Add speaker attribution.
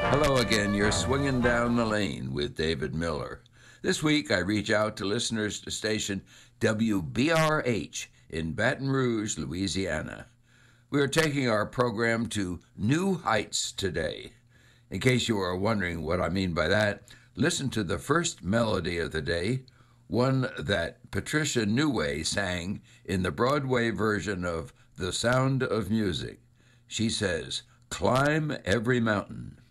Speaker 1: Hello again. You're swinging down the lane with David Miller. This week, I reach out to listeners to station WBRH in Baton Rouge, Louisiana. We are taking our program to new heights today. In case you are wondering what I mean by that, listen to the first melody of the day, one that Patricia Neway sang in the Broadway version of The Sound of Music. She says, "Climb every mountain."